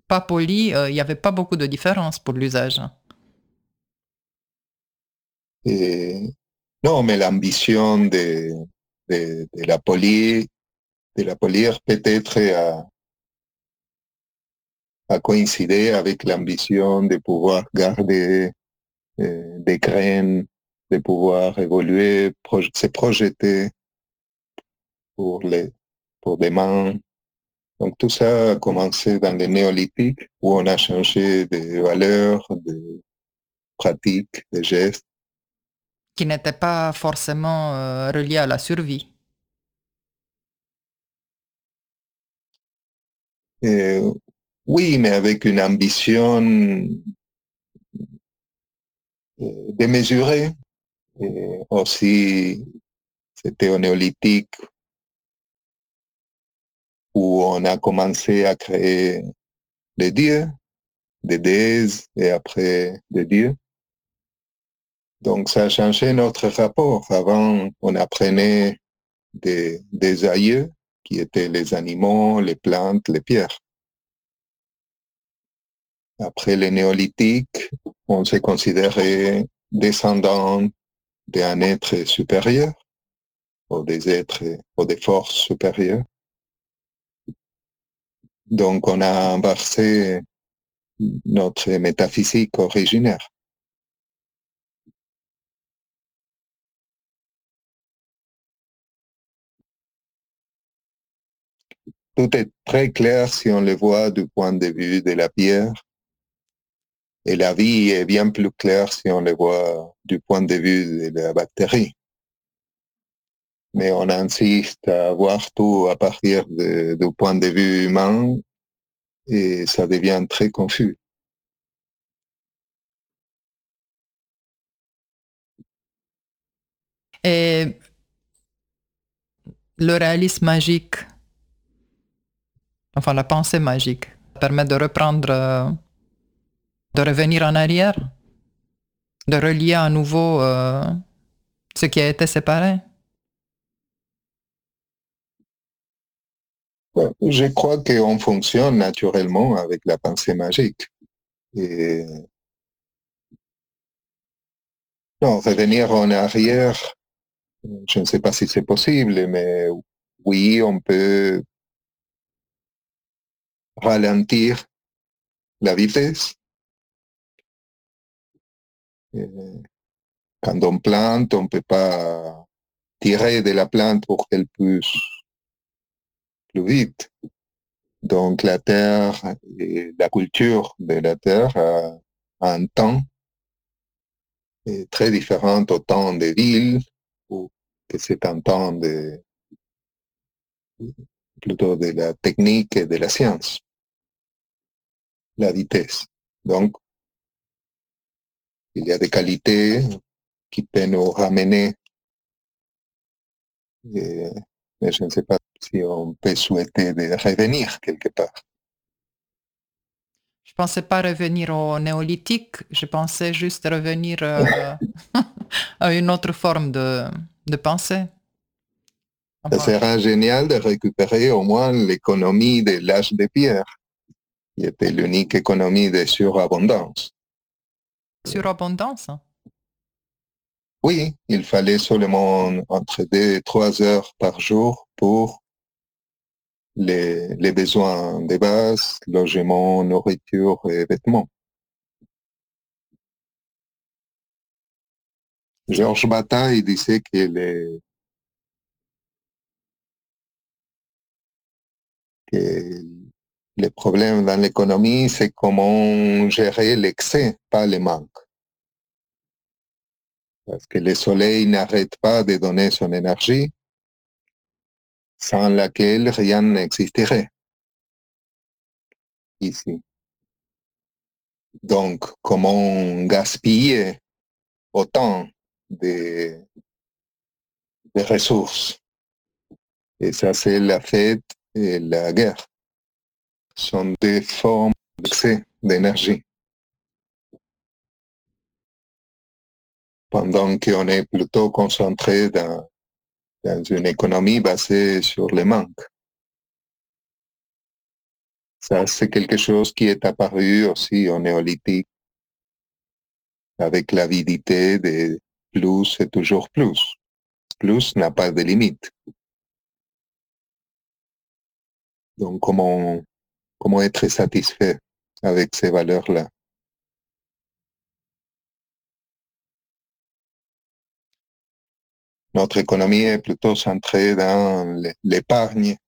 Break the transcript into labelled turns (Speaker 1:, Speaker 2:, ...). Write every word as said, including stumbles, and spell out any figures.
Speaker 1: pas poli, euh, il n'y avait pas beaucoup de différence pour l'usage.
Speaker 2: Et, non, mais l'ambition de, de, de la polir, de la polir peut-être a, a coïncidé avec l'ambition de pouvoir garder euh, des graines, de pouvoir évoluer, proj- se projeter pour, les, pour demain. Donc tout ça a commencé dans le néolithique où on a changé de valeurs, de pratiques, de gestes.
Speaker 1: Qui n'était pas forcément euh, relié à la survie.
Speaker 2: Et, oui, mais avec une ambition euh, démesurée. Et aussi, c'était au néolithique où on a commencé à créer des dieux, des déesses et après des dieux. Donc ça a changé notre rapport. Avant, on apprenait des, des aïeux qui étaient les animaux, les plantes, les pierres. Après le néolithique, on se considérait descendant d'un être supérieur ou des êtres ou des forces supérieures. Donc on a inversé notre métaphysique originaire. Tout est très clair si on le voit du point de vue de la pierre, et la vie est bien plus claire si on le voit du point de vue de la bactérie. Mais on insiste à voir tout à partir de, du point de vue humain et ça devient très confus.
Speaker 1: Et le réalisme magique, enfin la pensée magique, permet de reprendre, euh, de revenir en arrière, de relier à nouveau euh, ce qui a été séparé.
Speaker 2: Je crois qu'on fonctionne naturellement avec la pensée magique. Et non, revenir en arrière, je ne sais pas si c'est possible, mais oui, on peut ralentir la vitesse. Et quand on plante, on ne peut pas tirer de la plante pour qu'elle pousse plus vite. Donc la terre et la culture de la terre a, a un temps est très différent au temps des villes ou que c'est un temps de, plutôt de la technique et de la science, la vitesse. Donc il y a des qualités qui peuvent nous ramener, et, mais je ne sais pas si on peut souhaiter de revenir quelque part.
Speaker 1: Je pensais pas revenir au néolithique, je pensais juste revenir euh, à une autre forme de, de pensée.
Speaker 2: Ça
Speaker 1: Enfin,
Speaker 2: sera génial de récupérer au moins l'économie de l'âge de pierre, qui était l'unique économie de surabondance.
Speaker 1: surabondance.
Speaker 2: Oui, il fallait seulement entre deux et trois heures par jour pour les, les besoins de base, logement, nourriture et vêtements. Georges Bataille disait que les, que les problèmes dans l'économie, c'est comment gérer l'excès, pas le manque. Parce que le soleil n'arrête pas de donner son énergie, sans laquelle rien n'existerait ici. Donc, comment gaspiller autant de, de ressources? Et ça, c'est la fête et la guerre. Ce sont des formes d'excès d'énergie. Pendant qu'on est plutôt concentré dans, dans une économie basée sur le manque. Ça, c'est quelque chose qui est apparu aussi au néolithique, avec l'avidité de plus et toujours plus. Plus n'a pas de limite. Donc, comment, comment être satisfait avec ces valeurs-là? Notre économie est plutôt centrée dans l'épargne